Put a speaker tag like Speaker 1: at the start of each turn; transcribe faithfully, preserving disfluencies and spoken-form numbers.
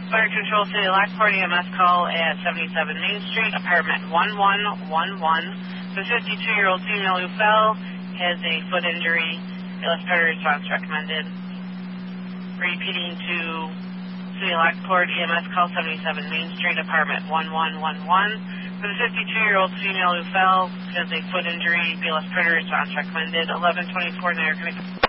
Speaker 1: Fire Control City of Lockport, E M S call at seventy-seven Main Street, apartment one one one one. The fifty-two-year-old female who fell has a foot injury. A less predator response recommended. Repeating to City of Lockport, E M S call seventy-seven Main Street, apartment one one one one. For the fifty-two-year-old female who fell has a foot injury. B L S predator response recommended. eleven twenty-four Nair.